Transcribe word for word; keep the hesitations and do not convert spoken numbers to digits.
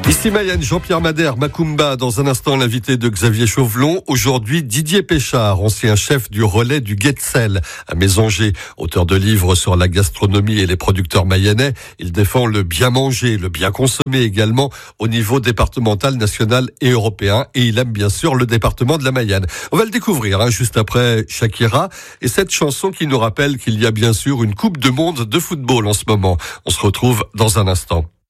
Ici Mayenne, Jean-Pierre Madère, Macumba, dans un instant l'invité de Xavier Chauvelon. Aujourd'hui, Didier Péchard, ancien chef du relais du Guetzel à Mésanger. Auteur de livres sur la gastronomie et les producteurs mayennais, il défend le bien manger, le bien consommer également au niveau départemental, national et européen. Et il aime bien sûr le département de la Mayenne. On va le découvrir hein, juste après Shakira et cette chanson qui nous rappelle qu'il y a bien sûr une Coupe du Monde de football en ce moment. On se retrouve dans un instant.